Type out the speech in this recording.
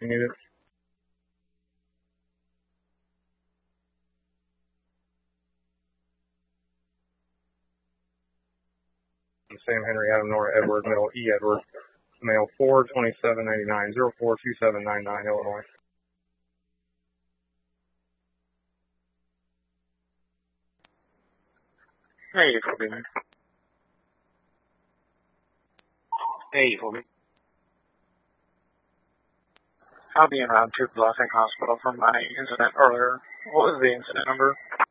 you need it. Sam Henry, Adam Nora, Edward, middle E. Edward, male 42799, 042799, Illinois. Hey, for me. Hey, for me. I'll be in round 2 Blessing Hospital from my incident earlier. What was the incident number?